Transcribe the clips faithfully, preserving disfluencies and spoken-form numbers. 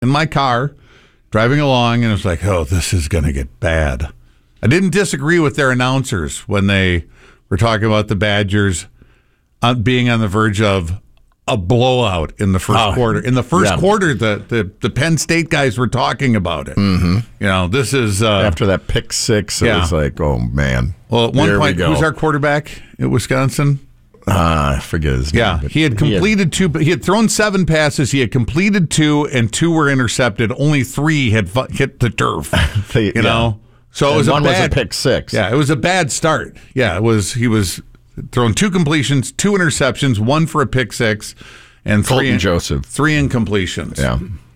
in my car, driving along, and it was like, oh, this is going to get bad. I didn't disagree with their announcers when they were talking about the Badgers uh, being on the verge of a blowout in the first oh, quarter. In the first yeah. quarter, the, the, the Penn State guys were talking about it. Mm-hmm. You know, this is... Uh, After that pick six, it yeah. was like, oh, man. Well, at one there point, who's our quarterback at Wisconsin? Uh, I forget his name. Yeah, he had completed he had, two, but he had thrown seven passes. He had completed two, and two were intercepted. Only three had fu- hit the turf. they, you yeah. know, so and it was one a bad, was a pick six. Yeah, it was a bad start. Yeah, it was. He was thrown two completions, two interceptions, one for a pick six, and three Colton in, Joseph, three incompletions. Yeah.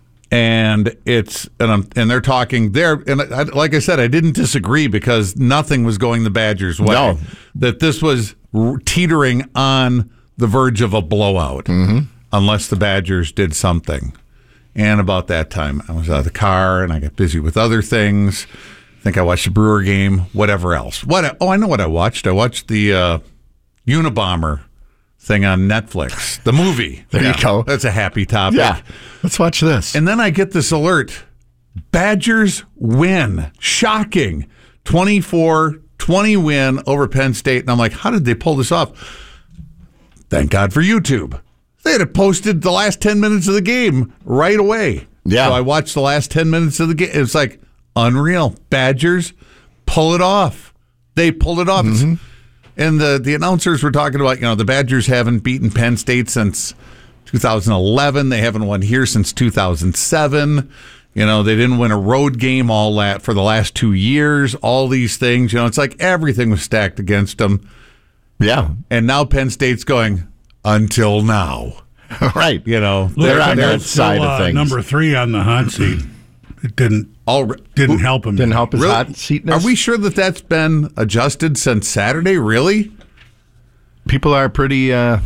And it's and I'm, and they're talking there, and I, like I said, I didn't disagree because nothing was going the Badgers' way. No. That this was teetering on the verge of a blowout, mm-hmm. unless the Badgers did something. And about that time, I was out of the car and I got busy with other things. I think I watched the Brewer game, whatever else. What? Oh, I know what I watched. I watched the uh, Unabomber thing on Netflix, the movie. There yeah, you go. That's a happy topic. Yeah, let's watch this. And then I get this alert. Badgers win. Shocking. twenty-four twenty win over Penn State. And I'm like, how did they pull this off? Thank God for YouTube. They had posted the last ten minutes of the game right away. Yeah. So I watched the last ten minutes of the game. It's like unreal. Badgers pull it off. They pulled it off. Mm-hmm. And the, the announcers were talking about, you know, the Badgers haven't beaten Penn State since two thousand eleven. They haven't won here since two thousand seven. You know, they didn't win a road game all that for the last two years. All these things, you know, it's like everything was stacked against them. Yeah. And now Penn State's going, until now. Right. You know, they're on that side still, of things. Uh, number three on the hot seat. It didn't all didn't help him. Didn't help his really? hot seatness. Are we sure that that's been adjusted since Saturday? Really? People are pretty uh,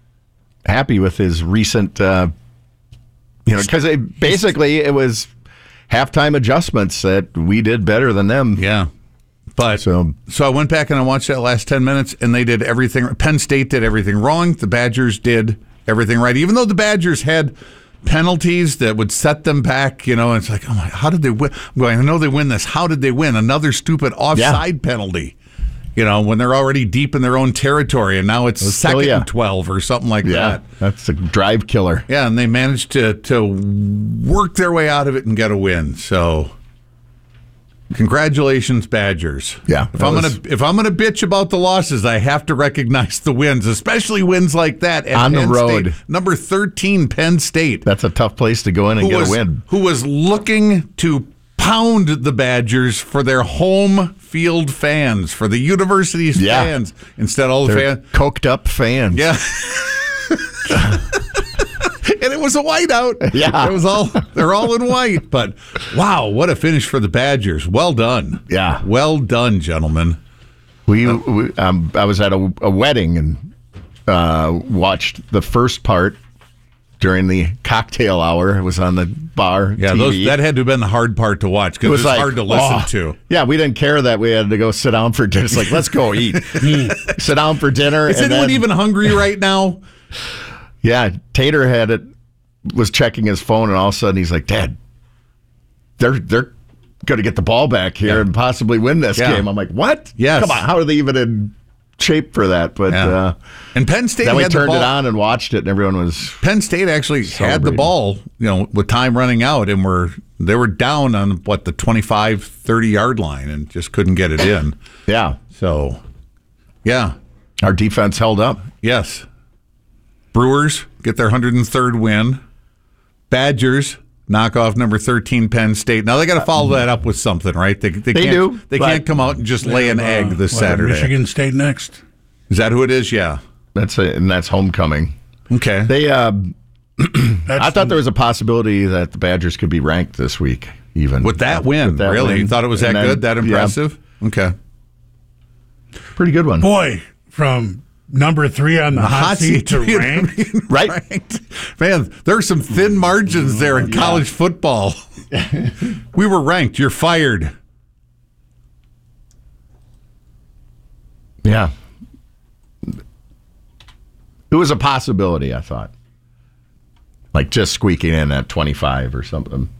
happy with his recent, uh, you know, because basically it was halftime adjustments that we did better than them. Yeah. But so, so I went back and I watched that last ten minutes, and they did everything. Penn State did everything wrong. The Badgers did everything right, even though the Badgers had penalties that would set them back. You know, and it's like, oh my, how did they win? I'm going, I know they win this. How did they win? Another stupid offside yeah. penalty. You know, when they're already deep in their own territory, and now it's second yeah. and twelve or something like yeah, that. That's a drive killer. Yeah, and they managed to to work their way out of it and get a win. So, congratulations, Badgers. Yeah. If I'm was... gonna if I'm gonna bitch about the losses, I have to recognize the wins, especially wins like that at on Penn the road. State. Number thirteen, Penn State. That's a tough place to go in and who get was, a win. Who was looking to pound the Badgers for their home field fans, for the university's yeah. fans, instead all the They're fans coked up fans. Yeah. And it was a whiteout. Yeah. It was all they're all in white. But wow, what a finish for the Badgers. Well done. Yeah. Well done, gentlemen. We, we um, I was at a, a wedding and uh, watched the first part during the cocktail hour. It was on the bar. Yeah, T V. Those, that had to have been the hard part to watch because it was, it was like, hard to listen oh, to. Yeah, we didn't care that we had to go sit down for dinner. It's like, let's go eat. Sit down for dinner. Is and anyone then, even hungry right now? Yeah, Tater had it, was checking his phone, and all of a sudden he's like, Dad, they're they're going to get the ball back here yeah. and possibly win this yeah. game. I'm like, what? Yes. Come on, how are they even in shape for that? But yeah. uh, and Penn State then we had turned the ball. it on and watched it, and everyone was Penn State actually had the ball, you know, with time running out, and were they were down on what the twenty-five, thirty yard line and just couldn't get it in. Yeah. So, yeah, our defense held up. Yes. Brewers get their one hundred third win. Badgers knock off number thirteen Penn State. Now they got to follow that up with something, right? They they, they can't, do. They can't come out and just lay an uh, egg this what, Saturday. Michigan State next. Is that who it is? Yeah. That's a, and that's homecoming. Okay. They. Uh, that's I thought there was a possibility that the Badgers could be ranked this week, even with that win. With that really, win. You thought it was that then, good, that impressive? Yeah. Okay. Pretty good one. Boy, from number three on the, the hot, hot seat, seat to ranked, right? Ranked. Man, there are some thin margins there in yeah. college football. We were ranked. You're fired. Yeah. It was a possibility, I thought. like just squeaking in at twenty-five or something.